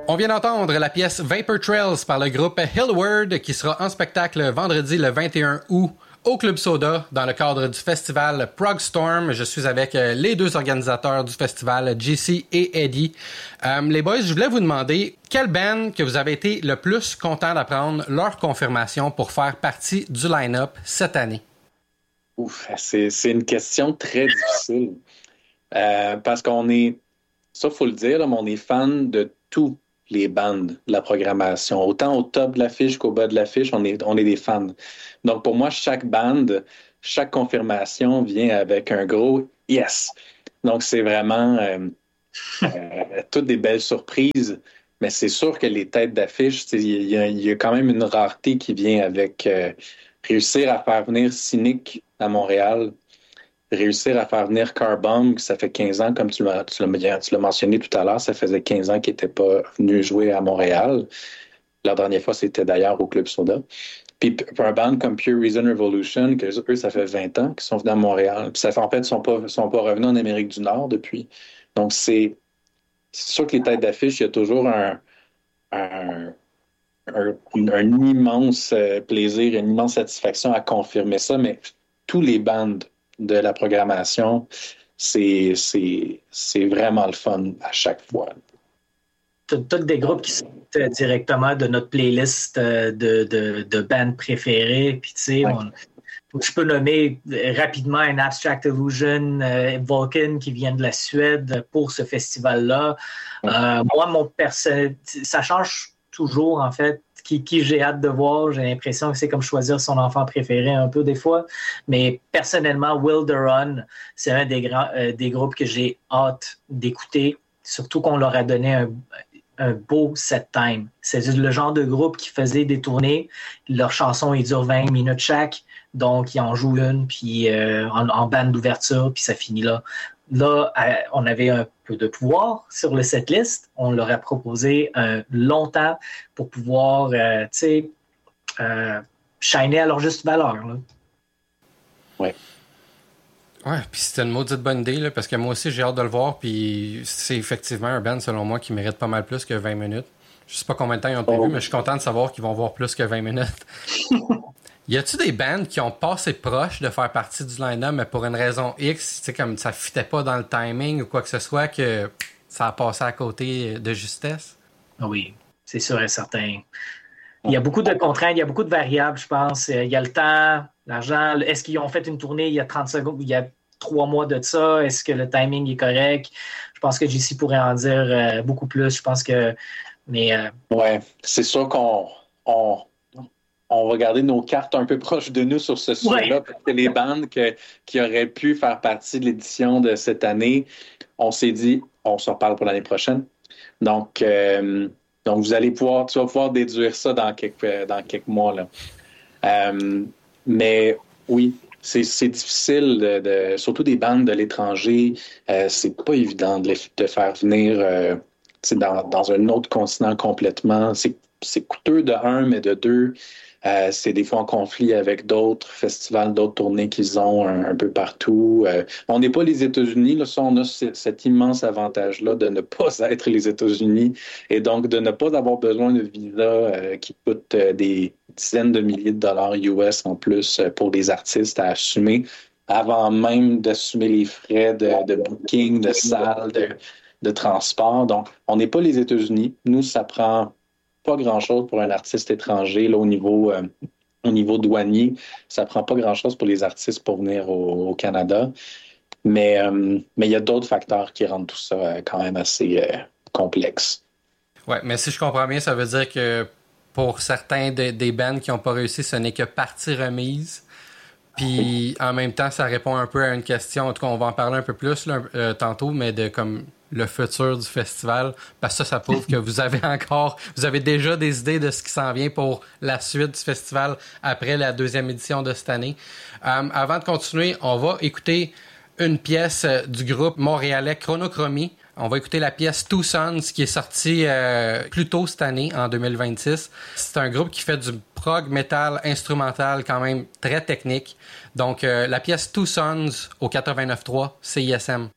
On vient d'entendre la pièce Vapor Trails par le groupe Hillward qui sera en spectacle vendredi le 21 août au Club Soda dans le cadre du festival Prog Storm. Je suis avec les deux organisateurs du festival, JC et Eddie. Les boys, je voulais vous demander quelle band que vous avez été le plus content d'apprendre leur confirmation pour faire partie du line-up cette année? Ouf, c'est une question très difficile. Parce qu'on est, ça faut le dire, là, mais on est fan de tous les bandes de la programmation. Autant au top de l'affiche qu'au bas de l'affiche, on est des fans. Donc pour moi, chaque bande, chaque confirmation vient avec un gros « yes ». Donc c'est vraiment toutes des belles surprises, mais c'est sûr que les têtes d'affiche, il y a quand même une rareté qui vient avec réussir à faire venir Cynic à Montréal, réussir à faire venir Carbomb, ça fait 15 ans, comme tu l'as mentionné tout à l'heure, ça faisait 15 ans qu'ils n'étaient pas venus jouer à Montréal. La dernière fois, c'était d'ailleurs au Club Soda. Puis pour un band comme Pure Reason Revolution, que eux, ça fait 20 ans qu'ils sont venus à Montréal. Puis ça fait, en fait, ils sont pas revenus en Amérique du Nord depuis. Donc, c'est sûr que les têtes d'affiche, il y a toujours un immense plaisir, une immense satisfaction à confirmer ça, mais tous les bandes de la programmation, c'est vraiment le fun à chaque fois. Tous des groupes qui sortent directement de notre playlist de bands préférées. Puis, tu sais, je peux nommer rapidement un Abstract Illusion, Vulcan qui vient de la Suède pour ce festival-là. Moi, ça change toujours, en fait, qui j'ai hâte de voir. J'ai l'impression que c'est comme choisir son enfant préféré un peu des fois. Mais personnellement, Will the Run, c'est un des groupes que j'ai hâte d'écouter. Surtout qu'on leur a donné un beau set time. C'est le genre de groupe qui faisait des tournées. Leurs chansons, ils durent 20 minutes chaque. Donc, ils en jouent une puis en bande d'ouverture, puis ça finit là. Là, on avait un peu de pouvoir sur le setlist. On leur a proposé longtemps pour pouvoir, shiner à leur juste valeur. Oui. Ouais, puis c'était une maudite bonne idée, là, parce que moi aussi, j'ai hâte de le voir, puis c'est effectivement un band, selon moi, qui mérite pas mal plus que 20 minutes. Je sais pas combien de temps ils ont prévu, mais je suis content de savoir qu'ils vont voir plus que 20 minutes. Y a-tu des bands qui ont passé proche de faire partie du line-up, mais pour une raison X, tu sais, comme ça fitait pas dans le timing ou quoi que ce soit, que ça a passé à côté de justesse? Oui, c'est sûr et certain. Il y a beaucoup de contraintes, il y a beaucoup de variables, je pense. Il y a le temps, l'argent. Est-ce qu'ils ont fait une tournée il y a 30 secondes, il y a 3 mois de ça? Est-ce que le timing est correct? Je pense que JC pourrait en dire beaucoup plus. Je pense que... Ouais, c'est sûr qu'on va garder nos cartes un peu proches de nous sur ce sujet-là, parce que les bandes qui auraient pu faire partie de l'édition de cette année, on s'est dit, on se reparle pour l'année prochaine. Donc tu vas pouvoir déduire ça dans quelques mois, là. Mais oui, c'est difficile, surtout des bandes de l'étranger, c'est pas évident de faire venir dans un autre continent complètement. C'est coûteux de un, mais de deux, c'est des fois en conflit avec d'autres festivals, d'autres tournées qu'ils ont un peu partout. On n'est pas les États-Unis, là, ça, on a cet immense avantage-là de ne pas être les États-Unis et donc de ne pas avoir besoin de visa qui coûte des dizaines de milliers de dollars US en plus pour les artistes à assumer avant même d'assumer les frais de booking, de salle, de transport. Donc, on n'est pas les États-Unis. Nous, ça prend pas grand-chose pour un artiste étranger là, au niveau douanier. Ça prend pas grand-chose pour les artistes pour venir au Canada. Mais il y a d'autres facteurs qui rendent tout ça quand même assez complexe. Ouais, mais si je comprends bien, ça veut dire que pour certains des bands qui n'ont pas réussi, ce n'est que partie remise. Puis en même temps, ça répond un peu à une question. En tout cas, on va en parler un peu plus là, tantôt, mais de comme le futur du festival, parce que ça prouve que vous avez déjà des idées de ce qui s'en vient pour la suite du festival après la 2e édition de cette année. Avant de continuer, on va écouter une pièce du groupe montréalais Chronochromie. On va écouter la pièce Two Sons qui est sortie plus tôt cette année, en 2026. C'est un groupe qui fait du prog metal instrumental quand même très technique. Donc, la pièce Two Sons au 89.3 CISM.